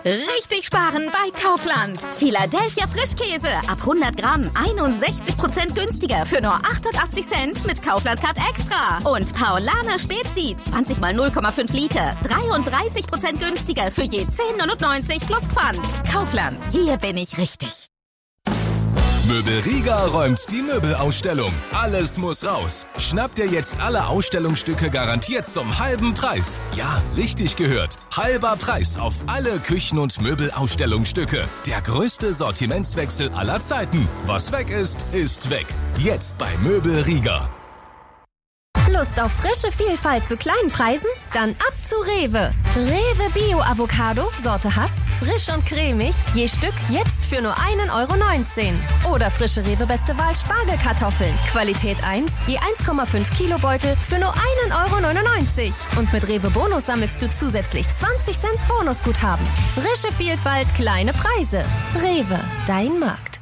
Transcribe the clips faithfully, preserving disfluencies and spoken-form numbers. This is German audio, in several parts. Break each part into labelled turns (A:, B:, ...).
A: Richtig sparen bei Kaufland. Philadelphia Frischkäse ab hundert Gramm einundsechzig Prozent günstiger für nur achtundachtzig Cent mit Kaufland-Card Extra. Und Paulaner Spezi zwanzig mal null Komma fünf Liter dreiunddreißig Prozent günstiger für je zehn neunundneunzig plus Pfand. Kaufland, hier bin ich richtig.
B: Möbel Riga räumt die Möbelausstellung. Alles muss raus. Schnappt ihr jetzt alle Ausstellungsstücke garantiert zum halben Preis. Ja, richtig gehört. Halber Preis auf alle Küchen- und Möbelausstellungsstücke. Der größte Sortimentswechsel aller Zeiten. Was weg ist, ist weg. Jetzt bei Möbel Riga.
C: Lust auf frische Vielfalt zu kleinen Preisen? Dann ab zu Rewe. Rewe Bio Avocado, Sorte Hass, frisch und cremig, je Stück jetzt für nur ein Euro neunzehn. Oder frische Rewe Beste Wahl Spargelkartoffeln, Qualität eins, je eins Komma fünf Kilo Beutel für nur ein Euro neunundneunzig. Und mit Rewe Bonus sammelst du zusätzlich zwanzig Cent Bonusguthaben. Frische Vielfalt, kleine Preise. Rewe, dein Markt.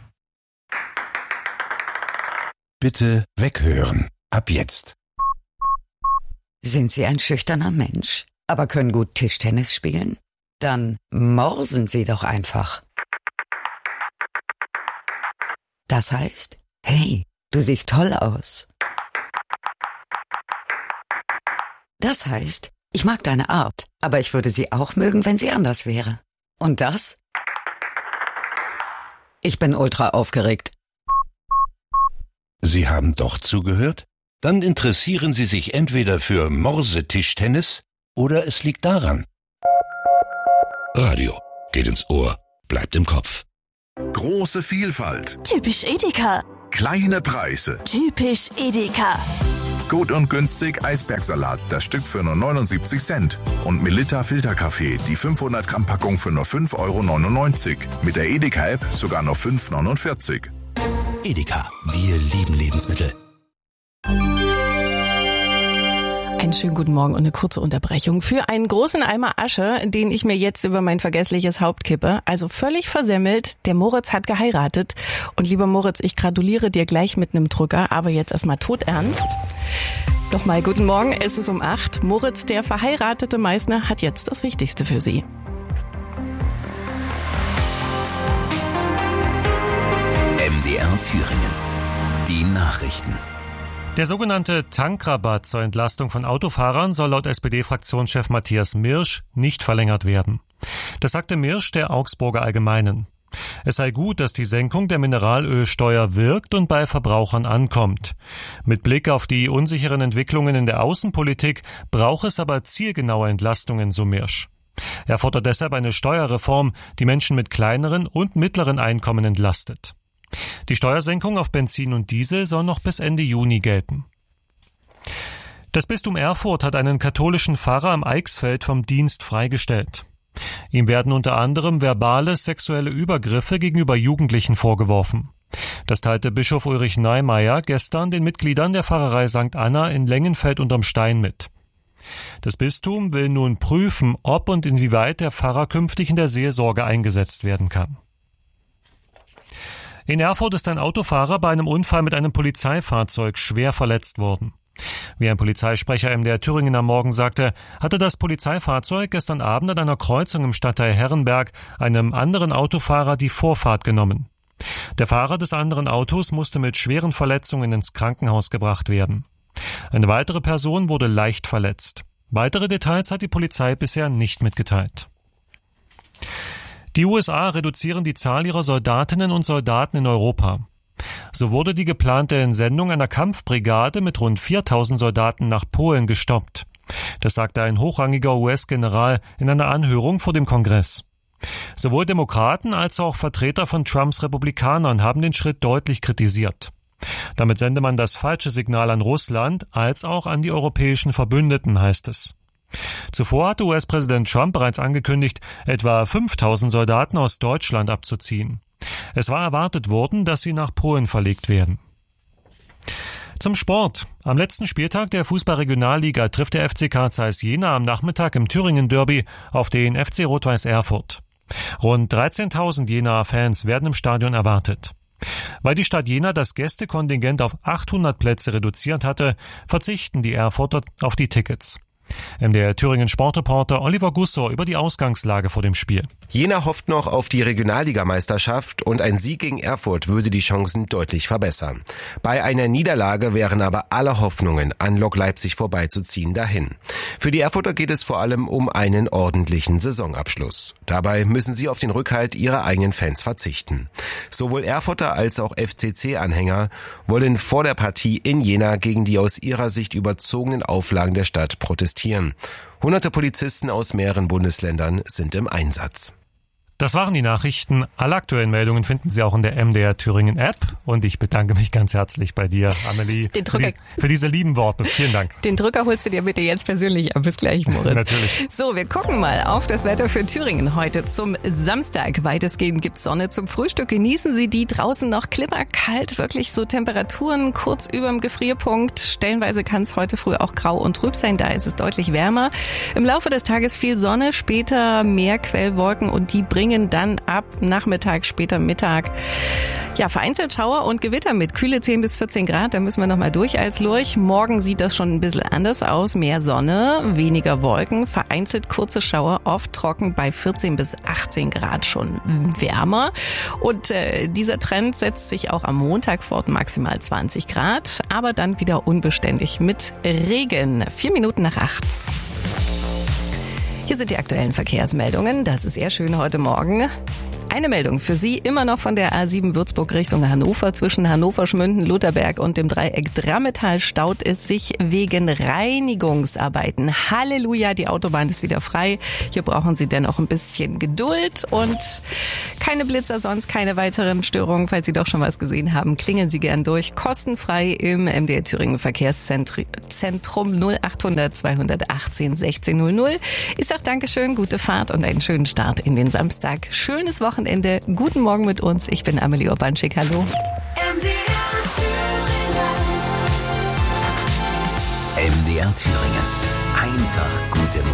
D: Bitte weghören. Ab jetzt.
E: Sind Sie ein schüchterner Mensch, aber können gut Tischtennis spielen? Dann morsen Sie doch einfach. Das heißt, hey, du siehst toll aus. Das heißt, ich mag deine Art, aber ich würde sie auch mögen, wenn sie anders wäre. Und das? Ich bin ultra aufgeregt.
D: Sie haben doch zugehört? Dann interessieren Sie sich entweder für Morse-Tischtennis oder es liegt daran. Radio geht ins Ohr, bleibt im Kopf.
F: Große Vielfalt.
C: Typisch Edeka.
F: Kleine Preise.
C: Typisch Edeka.
F: Gut und günstig Eisbergsalat, das Stück für nur neunundsiebzig Cent. Und Melitta Filterkaffee, die fünfhundert Gramm Packung für nur fünf Euro neunundneunzig. Mit der Edeka-App sogar nur fünf Euro neunundvierzig.
G: Edeka, wir lieben Lebensmittel.
H: Einen schönen guten Morgen und eine kurze Unterbrechung für einen großen Eimer Asche, den ich mir jetzt über mein vergessliches Haupt kippe. Also völlig versemmelt. Der Moritz hat geheiratet. Und lieber Moritz, ich gratuliere dir gleich mit einem Drücker, aber jetzt erstmal todernst. Nochmal guten Morgen, es ist um acht. Moritz, der verheiratete Meißner, hat jetzt das Wichtigste für Sie.
G: M D R Thüringen. Die Nachrichten.
I: Der sogenannte Tankrabatt zur Entlastung von Autofahrern soll laut S P D-Fraktionschef Matthias Mirsch nicht verlängert werden. Das sagte Mirsch der Augsburger Allgemeinen. Es sei gut, dass die Senkung der Mineralölsteuer wirkt und bei Verbrauchern ankommt. Mit Blick auf die unsicheren Entwicklungen in der Außenpolitik braucht es aber zielgenaue Entlastungen, so Mirsch. Er fordert deshalb eine Steuerreform, die Menschen mit kleineren und mittleren Einkommen entlastet. Die Steuersenkung auf Benzin und Diesel soll noch bis Ende Juni gelten. Das Bistum Erfurt hat einen katholischen Pfarrer am Eichsfeld vom Dienst freigestellt. Ihm werden unter anderem verbale sexuelle Übergriffe gegenüber Jugendlichen vorgeworfen. Das teilte Bischof Ulrich Neimeyer gestern den Mitgliedern der Pfarrei Sankt Anna in Lengenfeld unterm Stein mit. Das Bistum will nun prüfen, ob und inwieweit der Pfarrer künftig in der Seelsorge eingesetzt werden kann. In Erfurt ist ein Autofahrer bei einem Unfall mit einem Polizeifahrzeug schwer verletzt worden. Wie ein Polizeisprecher M D R Thüringen am Morgen sagte, hatte das Polizeifahrzeug gestern Abend an einer Kreuzung im Stadtteil Herrenberg einem anderen Autofahrer die Vorfahrt genommen. Der Fahrer des anderen Autos musste mit schweren Verletzungen ins Krankenhaus gebracht werden. Eine weitere Person wurde leicht verletzt. Weitere Details hat die Polizei bisher nicht mitgeteilt. Die U S A reduzieren die Zahl ihrer Soldatinnen und Soldaten in Europa. So wurde die geplante Entsendung einer Kampfbrigade mit rund viertausend Soldaten nach Polen gestoppt. Das sagte ein hochrangiger U S-General in einer Anhörung vor dem Kongress. Sowohl Demokraten als auch Vertreter von Trumps Republikanern haben den Schritt deutlich kritisiert. Damit sende man das falsche Signal an Russland als auch an die europäischen Verbündeten, heißt es. Zuvor hatte U S-Präsident Trump bereits angekündigt, etwa fünftausend Soldaten aus Deutschland abzuziehen. Es war erwartet worden, dass sie nach Polen verlegt werden. Zum Sport. Am letzten Spieltag der Fußball-Regionalliga trifft der F C Carl Zeiss Jena am Nachmittag im Thüringen-Derby auf den F C Rot-Weiß Erfurt. Rund dreizehntausend Jenaer Fans werden im Stadion erwartet. Weil die Stadt Jena das Gästekontingent auf achthundert Plätze reduziert hatte, verzichten die Erfurter auf die Tickets. M D R Thüringen Sportreporter Oliver Gussor über die Ausgangslage vor dem Spiel.
J: Jena hofft noch auf die Regionalligameisterschaft und ein Sieg gegen Erfurt würde die Chancen deutlich verbessern. Bei einer Niederlage wären aber alle Hoffnungen, an Lok Leipzig vorbeizuziehen, dahin. Für die Erfurter geht es vor allem um einen ordentlichen Saisonabschluss. Dabei müssen sie auf den Rückhalt ihrer eigenen Fans verzichten. Sowohl Erfurter als auch F C C-Anhänger wollen vor der Partie in Jena gegen die aus ihrer Sicht überzogenen Auflagen der Stadt protestieren. Hunderte Polizisten aus mehreren Bundesländern sind im Einsatz.
I: Das waren die Nachrichten. Alle aktuellen Meldungen finden Sie auch in der M D R Thüringen App. Und ich bedanke mich ganz herzlich bei dir, Amelie,
H: Den Drücker,
I: für, die, für diese lieben Worte. Vielen Dank.
H: Den Drücker holst du dir bitte jetzt persönlich ab. Bis gleich, Moritz.
I: Natürlich.
H: So, wir gucken mal auf das Wetter für Thüringen heute zum Samstag. Weitestgehend gibt's Sonne zum Frühstück. Genießen Sie die. Draußen noch klimmerkalt. Wirklich so Temperaturen kurz überm Gefrierpunkt. Stellenweise kann es heute früh auch grau und trüb sein. Da ist es deutlich wärmer. Im Laufe des Tages viel Sonne, später mehr Quellwolken und die bringen dann ab Nachmittag, später Mittag, ja, vereinzelt Schauer und Gewitter mit. Kühle zehn bis vierzehn Grad, da müssen wir nochmal durch als Lurch. Morgen sieht das schon ein bisschen anders aus. Mehr Sonne, weniger Wolken, vereinzelt kurze Schauer, oft trocken bei vierzehn bis achtzehn Grad schon wärmer. Und äh, dieser Trend setzt sich auch am Montag fort, maximal zwanzig Grad, aber dann wieder unbeständig mit Regen. Vier Minuten nach acht. Hier sind die aktuellen Verkehrsmeldungen. Das ist sehr schön heute Morgen. Eine Meldung für Sie, immer noch von der A sieben Würzburg Richtung Hannover. Zwischen Hannover, Schmünden, Lutherberg und dem Dreieck Drammetal staut es sich wegen Reinigungsarbeiten. Halleluja, die Autobahn ist wieder frei. Hier brauchen Sie dennoch ein bisschen Geduld und keine Blitzer, sonst keine weiteren Störungen. Falls Sie doch schon was gesehen haben, klingeln Sie gern durch. Kostenfrei im M D R Thüringen Verkehrszentrum null achthundert zweihundertachtzehn sechzehn null null. Ich sage Dankeschön, gute Fahrt und einen schönen Start in den Samstag. Schönes Wochenende. Wochenende. Guten Morgen mit uns. Ich bin Amelie Urbanschik. Hallo.
G: M D R Thüringen. M D R Thüringen. Einfach gute Musik.